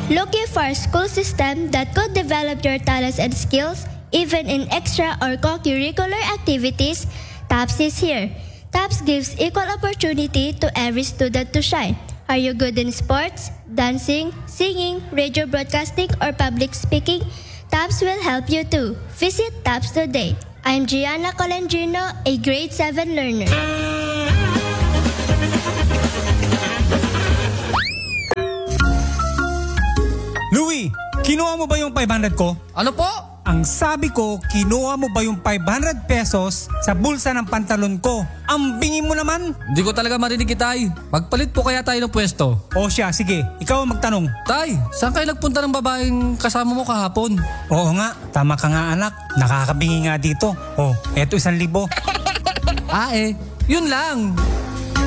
Looking for a school system that could develop your talents and skills, even in extra or co-curricular activities? TAPS is here. TAPS gives equal opportunity to every student to shine. Are you good in sports, dancing, singing, radio broadcasting, or public speaking? TAPS will help you too. Visit TAPS today. I'm Gianna Colendrino, a grade 7 learner. Louie, kinuha mo ba yung 500 ko? Ano po? Ang sabi ko, kinuha mo ba yung 500 pesos sa bulsa ng pantalon ko? Ang bingi mo naman. Hindi ko talaga marinig Tay. Magpalit po kaya tayo ng pwesto. O siya, sige, ikaw ang magtanong. Tay, saan kayo nagpunta ng babaeng kasama mo kahapon? Oo nga, tama ka nga anak. Nakakabingi nga dito. Oh, eto 1,000. Yun lang.